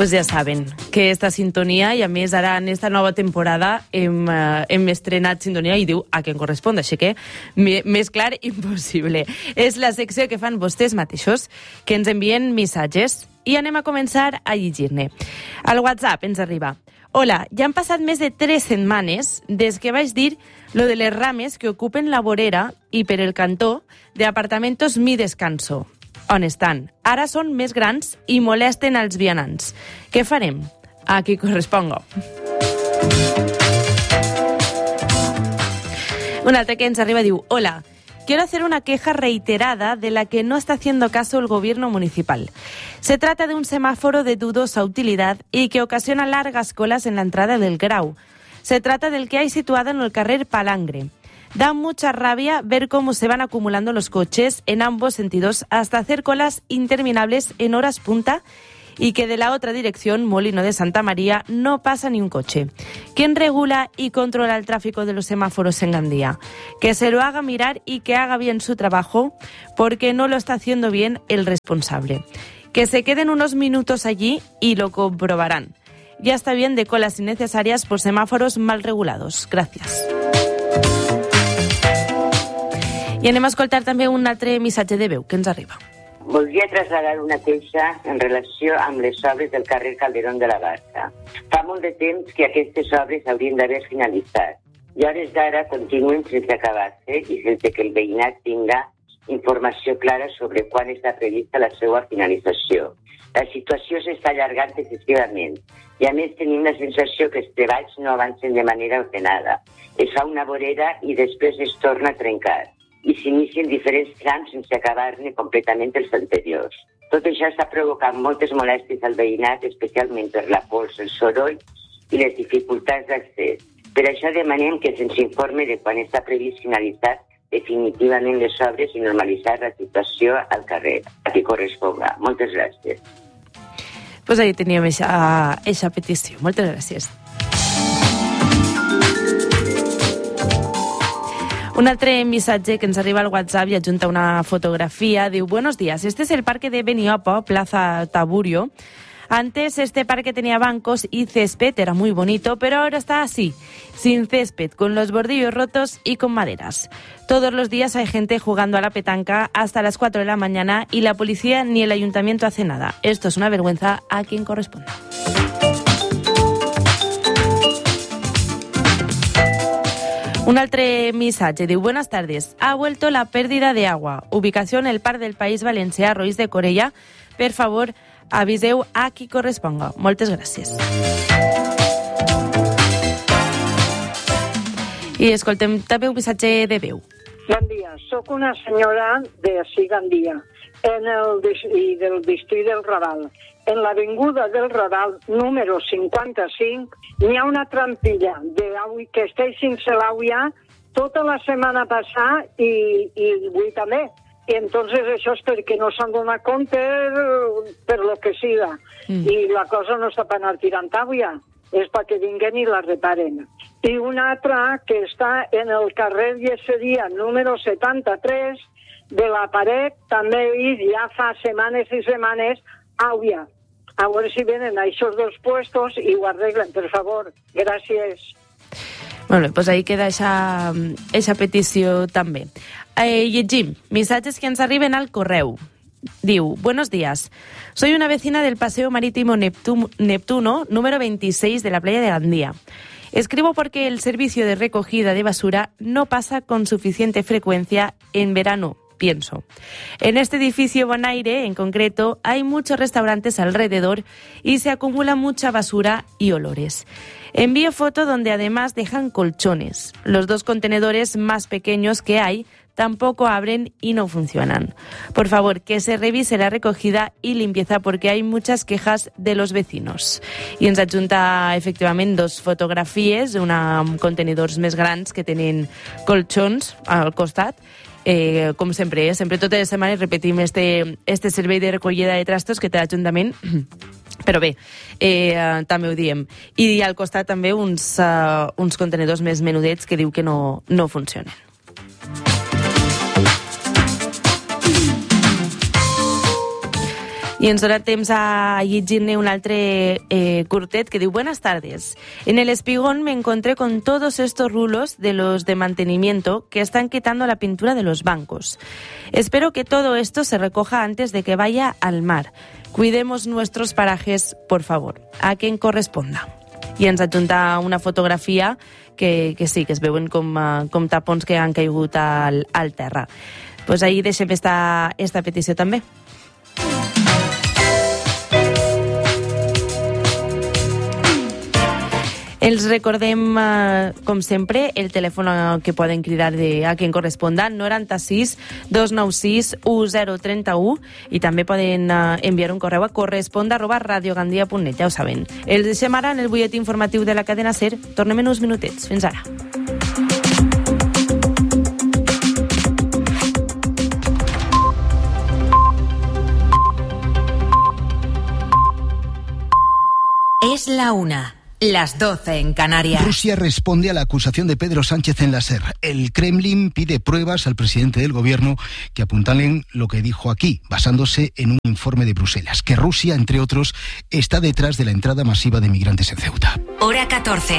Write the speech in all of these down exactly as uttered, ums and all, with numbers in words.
Pues ja saben que esta sintonia, i a més ara en esta nova temporada hem, eh, hem estrenat sintonia i diu a què em correspon, així que més clar impossible. És la secció que fan vostès mateixos, que ens envien missatges, i anem a començar a llegir-ne. Al WhatsApp ens arriba: hola, ja han passat més de tres setmanes des que vaig dir lo de les rames que ocupen la vorera i per el cantó de Apartamentos Mi Descanso. On estan? Ara són més grans i molesten als vianants. Què farem? A qui corresponga. Un altre que ens arriba diu: hola, quiero hacer una queja reiterada de la que no está haciendo caso el gobierno municipal. Se trata de un semáforo de dudosa utilidad y que ocasiona largas colas en la entrada del Grau. Se trata del que hay situado en el carrer Palangre. Da mucha rabia ver cómo se van acumulando los coches en ambos sentidos hasta hacer colas interminables en horas punta y que de la otra dirección, Molino de Santa María, no pasa ni un coche. ¿Quién regula y controla el tráfico de los semáforos en Gandía? Que se lo haga mirar y que haga bien su trabajo, porque no lo está haciendo bien el responsable. Que se queden unos minutos allí y lo comprobarán. Ya está bien de colas innecesarias por semáforos mal regulados. Gracias. I anem a escoltar també un altre missatge de veu que ens arriba. Voldria traslladar una queixa en relació amb les obres del carrer Calderón de la Barca. Fa molt de temps que aquestes obres haurien d'haver finalitzat i a hores d'ara continuen sense acabar-se i sense que el veïnat tinga informació clara sobre quan està prevista la seva finalització. La situació s'està allargant excessivament i a més tenim la sensació que els treballs no avancen de manera ordenada. Es fa una vorera i després es torna a trencar i s'inicien diferents trams sense acabar-ne completament els anteriors. Tot això està provocant moltes molèsties al veïnat, especialment per la pols, el soroll i les dificultats d'accés. Per això demanem que se'ns informe de quan està previst finalitzar definitivament les obres i normalitzar la situació al carrer, a qui corresponga. Moltes gràcies. Pues ahí teníem aquesta petició. Moltes gràcies. Un altre missatge que ens arriba al WhatsApp y adjunta una fotografía. Diu: buenos días, este es el parque de Beniopo, Plaza Taburio. Antes este parque tenía bancos y césped, era muy bonito, pero ahora está así, sin césped, con los bordillos rotos y con maderas. Todos los días hay gente jugando a la petanca hasta las cuatro de la mañana y la policía ni el ayuntamiento hace nada. Esto es una vergüenza a quien corresponda. Un altre missatge diu: buenas tardes, ha vuelto la pérdida de agua. Ubicación el Parc del País Valencià, Roís de Corella. Per favor, aviseu a qui corresponga. Moltes gràcies. I escoltem també un missatge de veu. Bon dia, sóc una senyora de Ací Gandia en el, i del districte del Raval. En l'avinguda del Raval, número cinquanta-cinc, n'hi ha una trampilla d'aigua que està sense l'aigua tota la setmana passada i, i avui també. I entonces això és perquè no s'han donat compte per lo que siga. Mm. I la cosa no està per anar tirant aigua, és perquè vinguen i la reparen. I una altra que està en el carrer Lleceria, número setanta-tres, de la paret, també ja fa setmanes i setmanes, aigua. A veure si venen a aquests dos puestos i ho arreglen, per favor. Gràcies. Molt bé, doncs ahí queda aquesta petició també. Eh, llegim, missatges que ens arriben al correu. Diu: buenos días, soy una vecina del Paseo Marítimo Neptu- Neptuno, número veintiséis de la playa de Gandía. Escribo porque el servicio de recogida de basura no pasa con suficiente frecuencia en verano, pienso. En este edificio Bonaire, en concreto, hay muchos restaurantes alrededor y se acumula mucha basura y olores. Envío foto donde además dejan colchones. Los dos contenedores más pequeños que hay tampoco abren y no funcionan. Por favor, que se revise la recogida y limpieza porque hay muchas quejas de los vecinos. I ens adjunta, efectivament, dos fotografies, una amb contenidors més grans que tenen colxons al costat. Eh, com sempre, eh? sempre totes les setmanes repetim este, este servei de recollida de trastos que té l'Ajuntament. Però bé, eh, també ho diem. I al costat també uns, uh, uns contenidors més menudets que diu que no, no funcionen. I ens dona temps a llegir-ne un altre eh, curtet que diu: Buenas tardes. En el espigón me encontré con todos estos rulos de los de mantenimiento que están quitando la pintura de los bancos. Espero que todo esto se recoja antes de que vaya al mar. Cuidemos nuestros parajes, por favor. A quien corresponda. I ens adjunta una fotografia que, que sí, que es veuen com, uh, com tapons que han caigut al, al terra. Pues ahí deixem esta, esta petició també. Els recordem, eh, com sempre, el telèfon que poden cridar de a quien corresponda, noranta-sis dos nou sis u zero tres u, i també poden eh, enviar un correu a corresponda arroba radiogandia punt net, ja ho saben. Els deixem ara en el butlletí informatiu de la cadena SER. Tornem en uns minutets. Fins ara. Es la una. Las doce en Canarias. Rusia responde a la acusación de Pedro Sánchez en la SER. El Kremlin pide pruebas al presidente del gobierno que apuntalen lo que dijo aquí, basándose en un informe de Bruselas, que Rusia, entre otros, está detrás de la entrada masiva de migrantes en Ceuta. Hora catorce.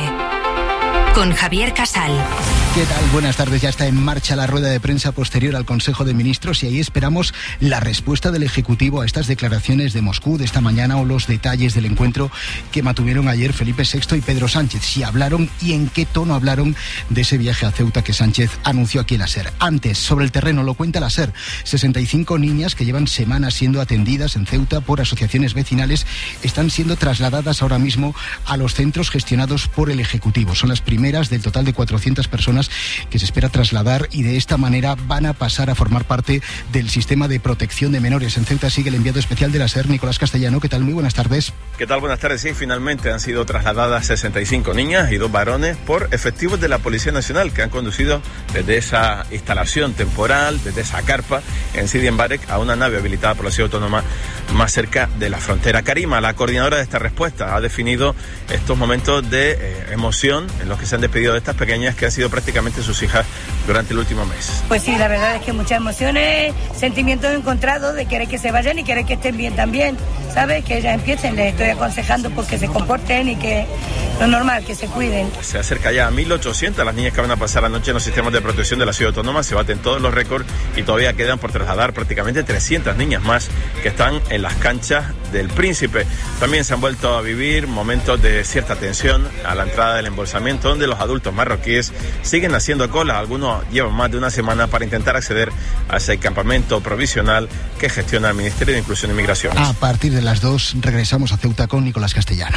Con Javier Casal. ¿Qué tal? Buenas tardes. Ya está en marcha la rueda de prensa posterior al Consejo de Ministros y ahí esperamos la respuesta del Ejecutivo a estas declaraciones de Moscú de esta mañana o los detalles del encuentro que mantuvieron ayer Felipe sexto y Pedro Sánchez. Si hablaron y en qué tono hablaron de ese viaje a Ceuta que Sánchez anunció aquí en la SER. Antes, sobre el terreno, lo cuenta la SER. sesenta y cinco niñas que llevan semanas siendo atendidas en Ceuta por asociaciones vecinales están siendo trasladadas ahora mismo a los centros gestionados por el Ejecutivo. Son las primeras del total de cuatrocientas personas que se espera trasladar y de esta manera van a pasar a formar parte del sistema de protección de menores. En Ceuta sigue el enviado especial de la SER, Nicolás Castellano. ¿Qué tal? Muy buenas tardes. ¿Qué tal? Buenas tardes. Sí, finalmente han sido trasladadas sesenta y cinco niñas y dos varones por efectivos de la Policía Nacional que han conducido desde esa instalación temporal, desde esa carpa en Sidi Mbarek a una nave habilitada por la Ciudad Autónoma más cerca de la frontera. Karima, la coordinadora de esta respuesta, ha definido estos momentos de eh, emoción en los que se han despedido de estas pequeñas que han sido prácticamente sus hijas durante el último mes. Pues sí, la verdad es que muchas emociones, sentimientos encontrados de querer que se vayan y querer que estén bien también, ¿sabes? Que ellas empiecen, les estoy aconsejando porque se comporten y que lo normal, que se cuiden. Se acerca ya a mil ochocientas las niñas que van a pasar la noche en los sistemas de protección de la Ciudad Autónoma, se baten todos los récords y todavía quedan por trasladar prácticamente trescientas niñas más que están en las canchas del Príncipe. También se han vuelto a vivir momentos de cierta tensión a la entrada del embolsamiento, donde los adultos marroquíes siguen haciendo cola. Algunos llevan más de una semana para intentar acceder a ese campamento provisional que gestiona el Ministerio de Inclusión y Migraciones. A partir de las dos regresamos a Ceuta con Nicolás Castellano.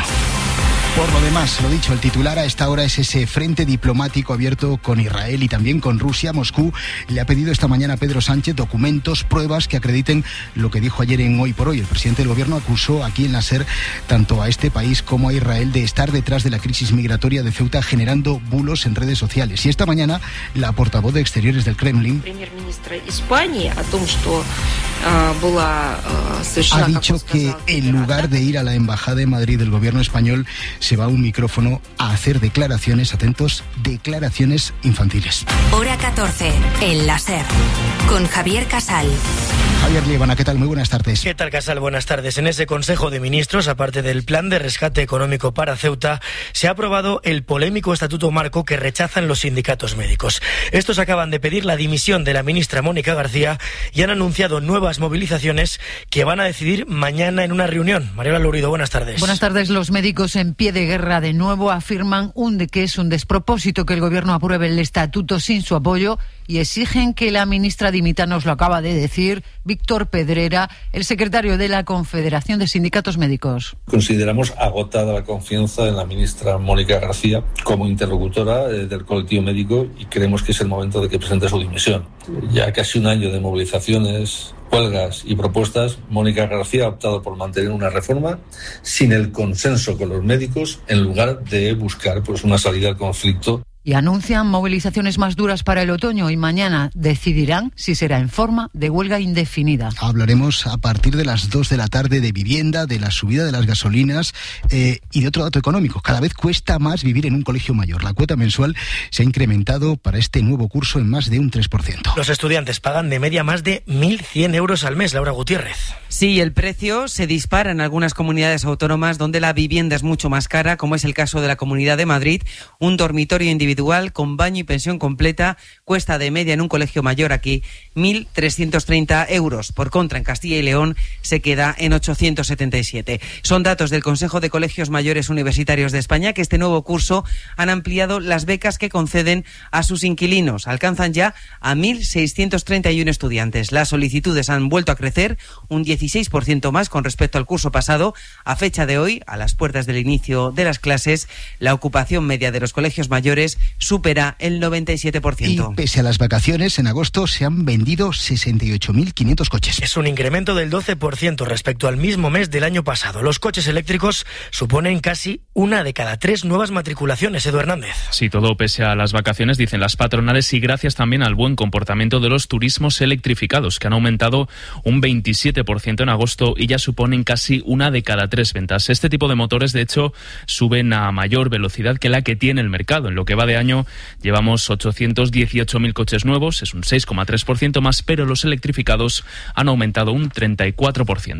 Por lo demás, lo dicho, el titular a esta hora es ese frente diplomático abierto con Israel y también con Rusia. Moscú le ha pedido esta mañana a Pedro Sánchez documentos, pruebas que acrediten lo que dijo ayer en Hoy por Hoy. El presidente del gobierno acusó aquí en la SER tanto a este país como a Israel de estar detrás de la crisis migratoria de Ceuta, generando bulos en redes sociales. Y esta mañana la portavoz de Exteriores del Kremlin ha dicho que en lugar de ir a la embajada de Madrid del gobierno español se va a un micrófono a hacer declaraciones, atentos, declaraciones infantiles. Hora catorce, en la SER, con Javier Casal. Javier Liébana, ¿qué tal? Muy buenas tardes. ¿Qué tal, Casal? Buenas tardes. En ese Consejo de Ministros, aparte del plan de rescate económico para Ceuta, se ha aprobado el polémico Estatuto Marco que rechazan los sindicatos médicos. Estos acaban de pedir la dimisión de la ministra Mónica García y han anunciado nuevas movilizaciones que van a decidir mañana en una reunión. Mariela Lourido, buenas tardes. Buenas tardes. Los médicos en pie de guerra de nuevo afirman un de que es un despropósito que el gobierno apruebe el estatuto sin su apoyo y exigen que la ministra dimita. Nos lo acaba de decir Víctor Pedrera, el secretario de la Confederación de Sindicatos Médicos. Consideramos agotada la confianza en la ministra Mónica García como interlocutora eh, del colectivo médico y creemos que es el momento de que presente su dimisión. Ya casi un año de movilizaciones, huelgas y propuestas, Mónica García ha optado por mantener una reforma sin el consenso con los médicos en lugar de buscar pues una salida al conflicto. Y anuncian movilizaciones más duras para el otoño y mañana decidirán si será en forma de huelga indefinida. Hablaremos a partir de las dos de la tarde de vivienda, de la subida de las gasolinas eh, y de otro dato económico. Cada vez cuesta más vivir en un colegio mayor. La cuota mensual se ha incrementado para este nuevo curso en más de un tres por ciento. Los estudiantes pagan de media más de mil cien euros al mes. Laura Gutiérrez. Sí, el precio se dispara en algunas comunidades autónomas donde la vivienda es mucho más cara, como es el caso de la Comunidad de Madrid. Un dormitorio individual con baño y pensión completa cuesta de media en un colegio mayor aquí mil trescientos treinta euros. Por contra, en Castilla y León se queda en ochocientos setenta y siete. Son datos del Consejo de Colegios Mayores Universitarios de España, que este nuevo curso han ampliado las becas que conceden a sus inquilinos. Alcanzan ya a mil seiscientos treinta y uno estudiantes. Las solicitudes han vuelto a crecer un dieciséis por ciento más con respecto al curso pasado. A fecha de hoy, a las puertas del inicio de las clases, la ocupación media de los colegios mayores supera el noventa y siete por ciento. Y pese a las vacaciones, en agosto se han vendido sesenta y ocho mil quinientos coches. Es un incremento del doce por ciento respecto al mismo mes del año pasado. Los coches eléctricos suponen casi una de cada tres nuevas matriculaciones. Edu Hernández. Sí, todo pese a las vacaciones, dicen las patronales, y gracias también al buen comportamiento de los turismos electrificados, que han aumentado un veintisiete por ciento en agosto y ya suponen casi una de cada tres ventas. Este tipo de motores, de hecho, suben a mayor velocidad que la que tiene el mercado. En lo que va de año llevamos ochocientos dieciocho mil coches nuevos, es un seis coma tres por ciento más, pero los electrificados han aumentado un treinta y cuatro por ciento.